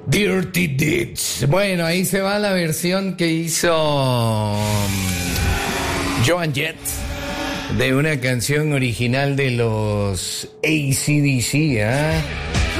Dirty Deeds. Bueno, ahí se va la versión que hizo Joan Jett de una canción original de los AC/DC, ¿eh?